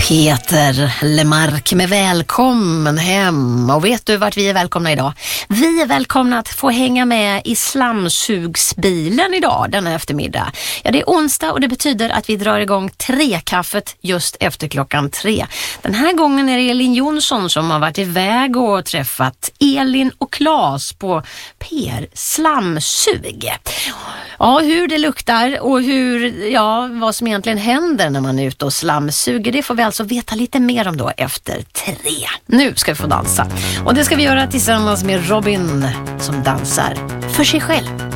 Peter Lemark med välkommen hem. Och vet du vart vi är välkomna idag? Vi är välkomna att få hänga med i slamsugsbilen idag, denna eftermiddag. Ja, det är onsdag och det betyder att vi drar igång 3-kaffet just efter klockan 3. Den här gången är det Elin Jonsson som har varit iväg och träffat Elin och Claes på PR Slamsug. Ja, hur det luktar och vad som egentligen händer när man är ute och slamsuger, det får vi alltså veta lite mer om då efter 3. Nu ska vi få dansa. Och det ska vi göra tillsammans med Robin som dansar för sig själv.